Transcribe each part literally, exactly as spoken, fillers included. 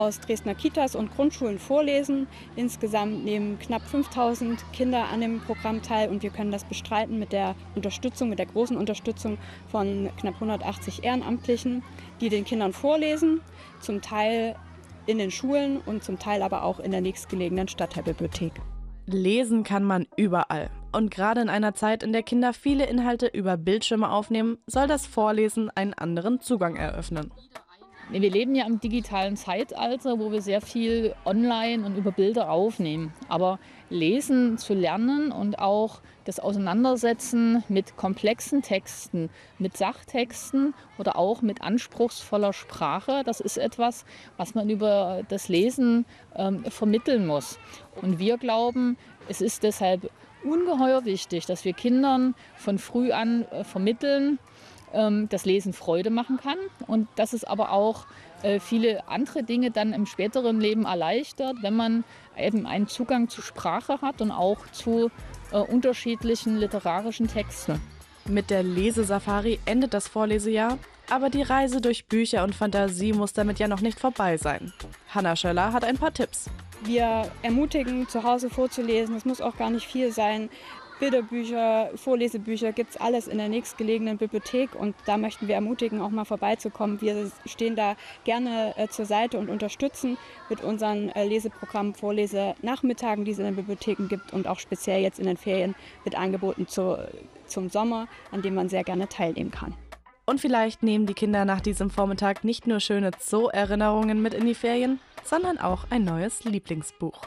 aus Dresdner Kitas und Grundschulen vorlesen. Insgesamt nehmen knapp fünftausend Kinder an dem Programm teil und wir können das bestreiten mit der Unterstützung, mit der großen Unterstützung von knapp hundertachtzig Ehrenamtlichen, die den Kindern vorlesen, zum Teil in den Schulen und zum Teil aber auch in der nächstgelegenen Stadtteilbibliothek. Lesen kann man überall. Und gerade in einer Zeit, in der Kinder viele Inhalte über Bildschirme aufnehmen, soll das Vorlesen einen anderen Zugang eröffnen. Wir leben ja im digitalen Zeitalter, wo wir sehr viel online und über Bilder aufnehmen. Aber lesen zu lernen und auch das Auseinandersetzen mit komplexen Texten, mit Sachtexten oder auch mit anspruchsvoller Sprache, das ist etwas, was man über das Lesen ähm, vermitteln muss. Und wir glauben, es ist deshalb ungeheuer wichtig, dass wir Kindern von früh an äh, vermitteln, das Lesen Freude machen kann und dass es aber auch äh, viele andere Dinge dann im späteren Leben erleichtert, wenn man eben einen Zugang zur Sprache hat und auch zu äh, unterschiedlichen literarischen Texten. Mit der Lesesafari endet das Vorlesejahr, aber die Reise durch Bücher und Fantasie muss damit ja noch nicht vorbei sein. Hanna Schöller hat ein paar Tipps. Wir ermutigen, zu Hause vorzulesen. Es muss auch gar nicht viel sein. Bilderbücher, Vorlesebücher, gibt es alles in der nächstgelegenen Bibliothek und da möchten wir ermutigen, auch mal vorbeizukommen. Wir stehen da gerne äh, zur Seite und unterstützen mit unseren äh, Leseprogrammen, Vorlesenachmittagen, die es in den Bibliotheken gibt und auch speziell jetzt in den Ferien mit Angeboten zu, zum Sommer, an dem man sehr gerne teilnehmen kann. Und vielleicht nehmen die Kinder nach diesem Vormittag nicht nur schöne Zoo-Erinnerungen mit in die Ferien, sondern auch ein neues Lieblingsbuch.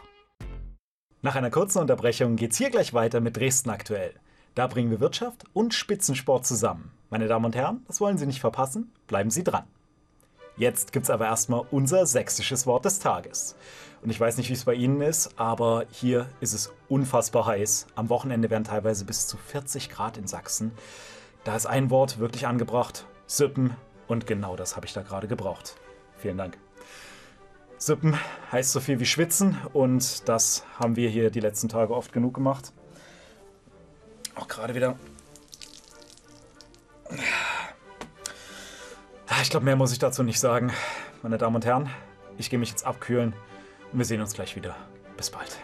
Nach einer kurzen Unterbrechung geht's hier gleich weiter mit Dresden aktuell. Da bringen wir Wirtschaft und Spitzensport zusammen. Meine Damen und Herren, das wollen Sie nicht verpassen, bleiben Sie dran. Jetzt gibt's aber erstmal unser sächsisches Wort des Tages. Und ich weiß nicht, wie es bei Ihnen ist, aber hier ist es unfassbar heiß. Am Wochenende werden teilweise bis zu vierzig Grad in Sachsen. Da ist ein Wort wirklich angebracht, Süppen. Und genau das habe ich da gerade gebraucht. Vielen Dank. Süppen heißt so viel wie schwitzen und das haben wir hier die letzten Tage oft genug gemacht. Auch gerade wieder. Ich glaube, mehr muss ich dazu nicht sagen. Meine Damen und Herren, ich gehe mich jetzt abkühlen und wir sehen uns gleich wieder. Bis bald.